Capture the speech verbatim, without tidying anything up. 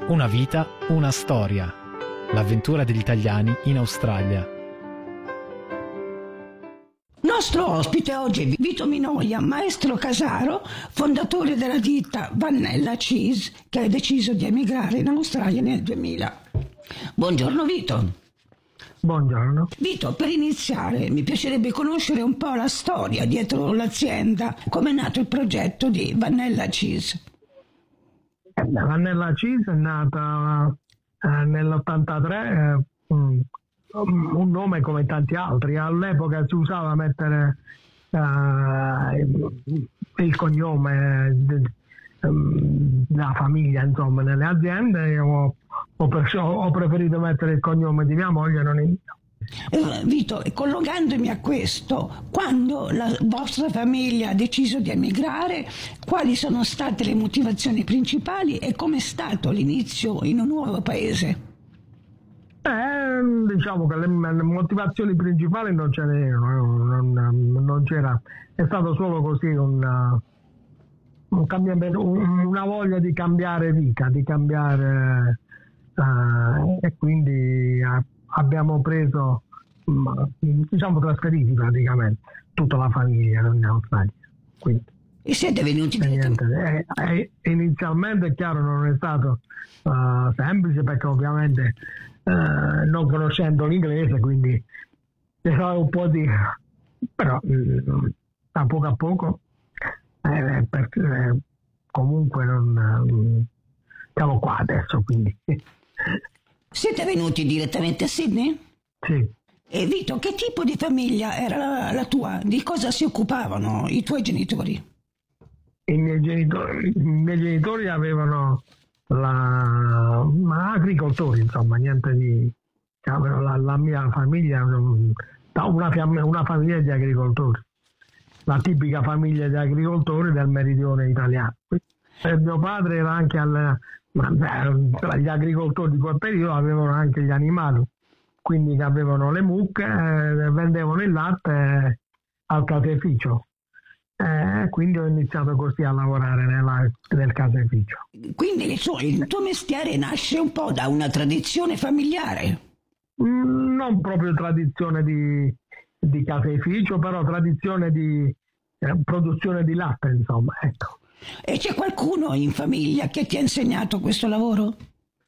Una vita, una storia. L'avventura degli italiani in Australia. Nostro ospite oggi è Vito Minoia, maestro casaro, fondatore della ditta Vannella Cheese, che ha deciso di emigrare in Australia nel duemila. Buongiorno Vito. Buongiorno. Vito, per iniziare mi piacerebbe conoscere un po' la storia dietro l'azienda, come è nato il progetto di Vannella Cheese. Eh, Vannella Cheese è nata eh, nell'ottantatré, eh, um, un nome come tanti altri. All'epoca si usava mettere eh, il cognome della famiglia, insomma, nelle aziende. Io ho, ho, perso- ho preferito mettere il cognome di mia moglie, non il mio. Eh, Vito, collegandomi a questo, quando la vostra famiglia ha deciso di emigrare, quali sono state le motivazioni principali e com'è stato l'inizio in un nuovo paese? Eh, diciamo che le, le motivazioni principali non ce n'erano, non, non c'era, è stato solo così un, un cambiamento, un, una voglia di cambiare vita, di cambiare uh, e quindi uh, abbiamo preso, diciamo trasferiti praticamente tutta la famiglia in Australia. Quindi, e siete venuti niente, eh, eh, inizialmente è chiaro non è stato uh, semplice, perché ovviamente uh, non conoscendo l'inglese, quindi c'era un po' di, però uh, a poco a poco eh, per, eh, comunque non uh, siamo qua adesso, quindi. Siete venuti direttamente a Sydney? Sì. E Vito, che tipo di famiglia era la, la tua? Di cosa si occupavano i tuoi genitori? I miei genitori, i miei genitori avevano la, ma agricoltori, insomma, niente di, la, la mia famiglia una, una famiglia di agricoltori, la tipica famiglia di agricoltori del meridione italiano. E mio padre era anche al, ma, gli agricoltori di quel periodo avevano anche gli animali, quindi avevano le mucche, eh, vendevano il latte al caseificio. Eh, quindi ho iniziato così a lavorare nella, nel caseificio. Quindi il tuo mestiere nasce un po' da una tradizione familiare? Mm, non proprio tradizione di, di caseificio, però tradizione di eh, produzione di latte, insomma, ecco. E c'è qualcuno in famiglia che ti ha insegnato questo lavoro?